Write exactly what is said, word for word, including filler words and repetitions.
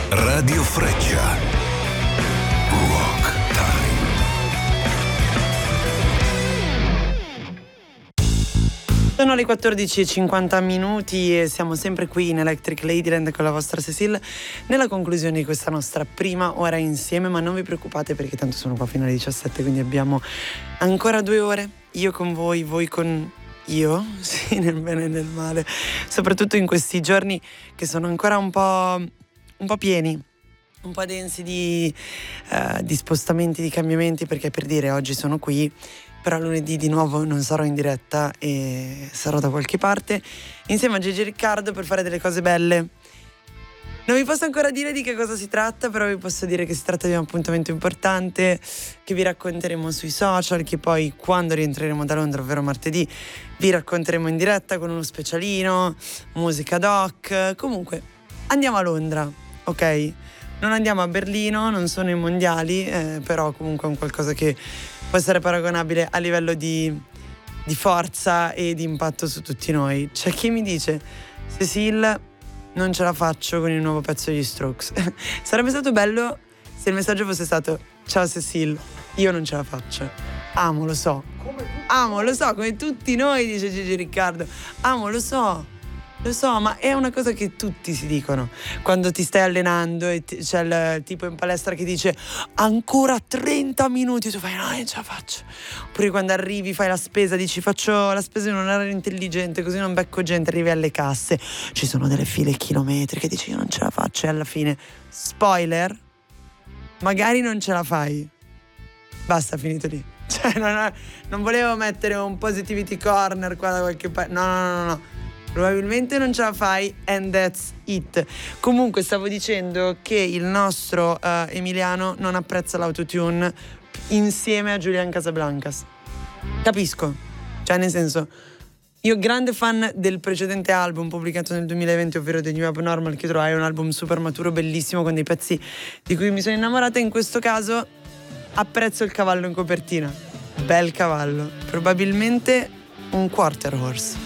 Radio Freccia. Rock Time. Sono le quattordici e cinquanta minuti e siamo sempre qui in Electric Ladyland con la vostra Cecil nella conclusione di questa nostra prima ora insieme, ma non vi preoccupate perché tanto sono qua fino alle diciassette, quindi abbiamo ancora due ore, io con voi, voi con io, sì, nel bene e nel male, soprattutto in questi giorni che sono ancora un po', un po' pieni, un po' densi di, uh, di spostamenti, di cambiamenti, perché per dire oggi sono qui, però lunedì di nuovo non sarò in diretta e sarò da qualche parte insieme a Gigi Riccardo per fare delle cose belle. Non vi posso ancora dire di che cosa si tratta, però vi posso dire che si tratta di un appuntamento importante che vi racconteremo sui social, che poi quando rientreremo da Londra, ovvero martedì, vi racconteremo in diretta con uno specialino, musica doc. Comunque andiamo a Londra, ok? Non andiamo a Berlino, non sono i mondiali, eh, però comunque è un qualcosa che può essere paragonabile a livello di, di forza e di impatto su tutti noi. C'è chi mi dice: Cecil, non ce la faccio con il nuovo pezzo degli Strokes. Sarebbe stato bello se il messaggio fosse stato: ciao Cecil, io non ce la faccio. Amo, lo so. Amo, lo so, come tutti noi, dice Gigi Riccardo. Amo, lo so. Lo so, ma è una cosa che tutti si dicono quando ti stai allenando e ti, c'è il tipo in palestra che dice ancora trenta minuti, tu fai no, non ce la faccio. Oppure quando arrivi, fai la spesa, dici faccio la spesa in un orario intelligente così non becco gente, arrivi alle casse, ci sono delle file chilometriche, dici io non ce la faccio e alla fine, spoiler, magari non ce la fai. Basta, finito lì. Cioè non, non volevo mettere un positivity corner qua da qualche parte, no no no no. Probabilmente non ce la fai and that's it. Comunque stavo dicendo che il nostro uh, Emiliano non apprezza l'autotune insieme a Julian Casablancas. Capisco. Cioè nel senso, io grande fan del precedente album pubblicato nel duemilaventi, ovvero The New Abnormal, che trovai un album super maturo, bellissimo, con dei pezzi di cui mi sono innamorata. In questo caso apprezzo il cavallo in copertina. Bel cavallo. Probabilmente un quarter horse.